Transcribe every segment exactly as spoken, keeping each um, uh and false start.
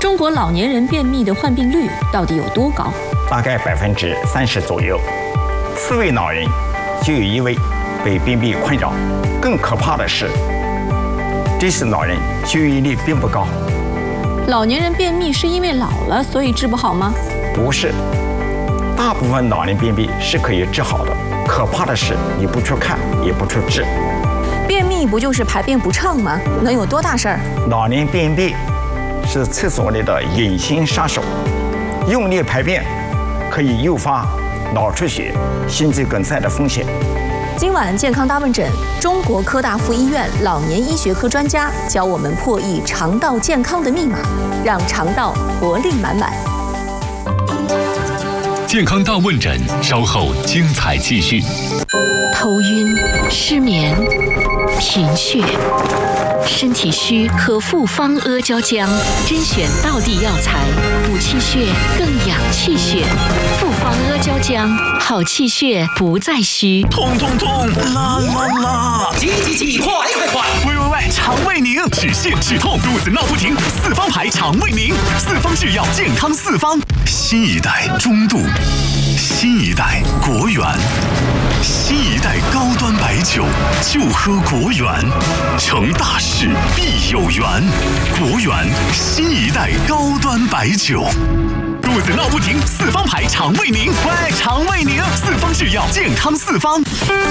中国老年人便秘的患病率到底有多高？ 大概百分之三十左右。四位老人就有一位被便秘困扰。更可怕的是，这些老人就医率并不高。 老年人便秘是因为老了，所以治不好吗？ 不是，大部分老年便秘是可以治好的。可怕的是，你不去看，也不去治。 便秘不就是排便不畅吗？能有多大事儿？ 老年便秘是厕所里的隐形杀手，用力排便可以诱发脑出血、心肌梗塞的风险。 今晚健康大问诊，中国科大附医院老年医学科专家教我们破译肠道健康的密码，让肠道活力满满。 健康大问诊，稍后精彩继续。 头晕、失眠、贫血、身体虚和复方阿胶浆，甄选道地药材，补气血更养气血。复方阿胶浆，好气血不再虚。 痛痛痛，啦啦啦！ 急急急，快快快！ 喂喂喂，肠胃宁，止泻止痛，肚子闹不停，四方牌肠胃宁，四方制药健康四方。新一代中度，新一代国元，新一代高端白酒，就喝国元，成大事必有缘。国元新一代高端白酒。肚子闹不停，四方牌肠胃宁，喂，肠胃宁，四方制药健康四方。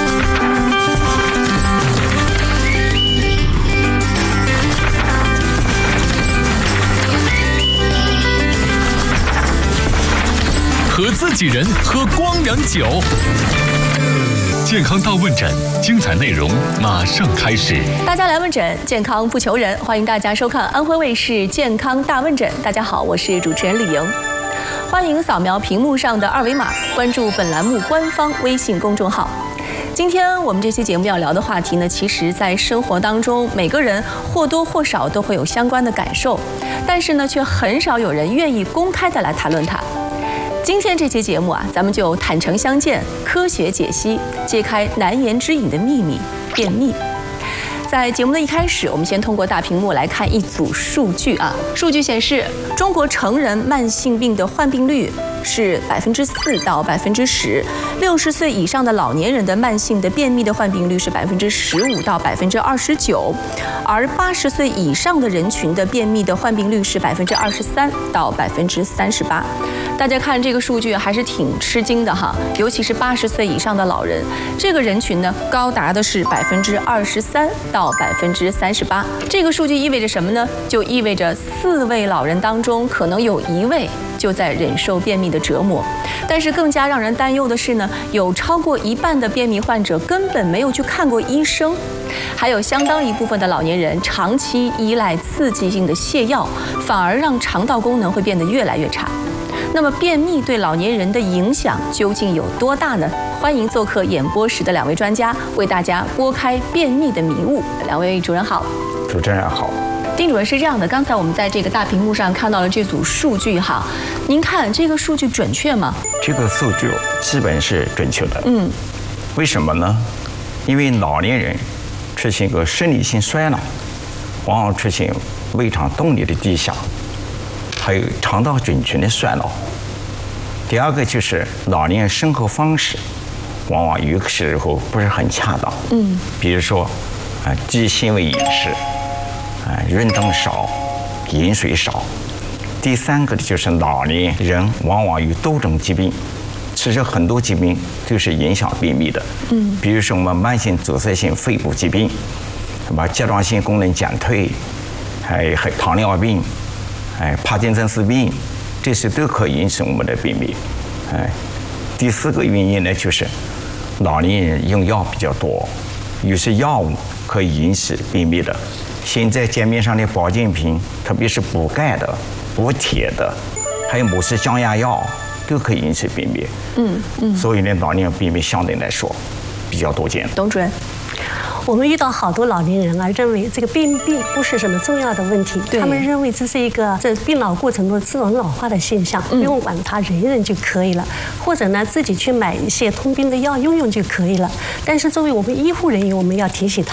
和自己人喝光阳酒。健康大问诊，精彩内容马上开始。 大家来问诊，健康不求人，欢迎大家收看安徽卫视健康大问诊。大家好，我是主持人李莹。欢迎扫描屏幕上的二维码，关注本栏目官方微信公众号。今天我们这期节目要聊的话题呢，其实在生活当中，每个人或多或少都会有相关的感受，但是呢，却很少有人愿意公开的来谈论它。今天这期节目啊，咱们就坦诚相见，科学解析，揭开难言之隐的秘密——便秘。在节目的一开始，我们先通过大屏幕来看一组数据啊。数据显示，中国成人慢性病的患病率是百分之四到百分之十，六十岁以上的老年人的慢性的便秘的患病率是百分之十五到百分之二十九，而八十岁以上的人群的便秘的患病率是百分之二十三到百分之三十八。大家看这个数据还是挺吃惊的哈，尤其是八十岁以上的老人，这个人群呢高达的是百分之二十三到百分之三十八。这个数据意味着什么呢？就意味着四位老人当中可能有一位就在忍受便秘的折磨。但是更加让人担忧的是呢，有超过一半的便秘患者根本没有去看过医生，还有相当一部分的老年人长期依赖刺激性的泻药，反而让肠道功能会变得越来越差。那么便秘对老年人的影响究竟有多大呢？欢迎做客演播室的两位专家为大家拨开便秘的迷雾。两位主任好。 主持人好。 丁主任，是这样的，刚才我们在这个大屏幕上看到了这组数据哈，您看这个数据准确吗？ 这个数据基本是准确的。 嗯。 为什么呢？因为老年人出现一个生理性衰老，往往出现胃肠动力的低下，还有肠道菌群的衰老。第二个就是老年人生活方式，往往有的时候不是很恰当。 嗯。 比如说，啊，低纤维饮食，啊，运动少，饮水少。第三个就是老年人往往有多种疾病，其实很多疾病都是影响便秘的。 嗯。 比如说我们慢性阻塞性肺部疾病，什么甲状腺功能减退，还有还糖尿病。哎，帕金森氏病，这些都可以引起我们的便秘。哎，第四个原因呢，就是老年人用药比较多，有些药物可以引起便秘的。现在街面上的保健品，特别是补钙的、补铁的，还有某些降压药，都可以引起便秘。 嗯嗯。 所以呢，老年人便秘相对来说比较多见。 董主任。 我们遇到好多老年人啊，认为这个便秘不是什么重要的问题，他们认为这是一个在病老过程中自然老化的现象，不用管它，忍一忍就可以了，或者呢自己去买一些通病的药用用就可以了。但是作为我们医护人员，我们要提醒他们，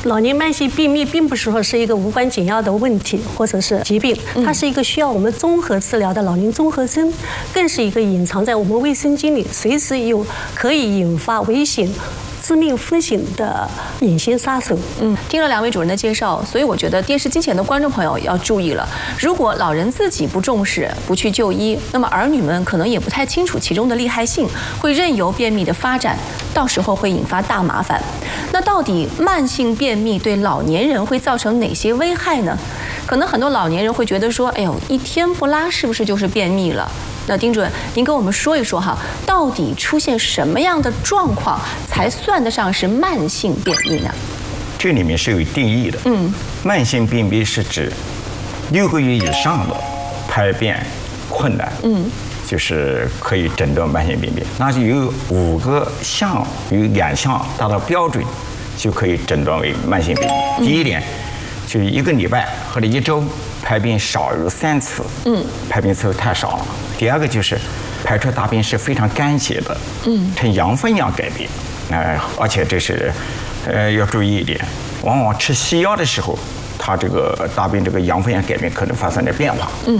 老年慢性便秘并不是说是一个无关紧要的问题或者是疾病，它是一个需要我们综合治疗的老年综合征，更是一个隐藏在我们卫生间里，随时有可以引发危险、致命风险的隐形杀手。 嗯，听了两位主任的介绍，所以我觉得电视机前的观众朋友要注意了。如果老人自己不重视、不去就医，那么儿女们可能也不太清楚其中的厉害性，会任由便秘的发展，到时候会引发大麻烦。那到底慢性便秘对老年人会造成哪些危害呢？可能很多老年人会觉得说，哎呦，一天不拉是不是就是便秘了？那丁主任，您跟我们说一说哈，到底出现什么样的状况才算得上是慢性便秘呢？ 这里面是有定义的。嗯，慢性便秘是指六个月以上的排便困难。嗯，就是可以诊断慢性便秘。那就有五个项，有两项达到标准，就可以诊断为慢性便秘。第一点，就是一个礼拜或者一周排便少于三次。嗯，排便次数太少了。第二个就是排出大便是非常干结的，嗯，呈羊粪一样改变，呃，而且这是，呃，要注意一点，往往吃西药的时候，它这个大便这个羊粪一样改变可能发生点变化，嗯，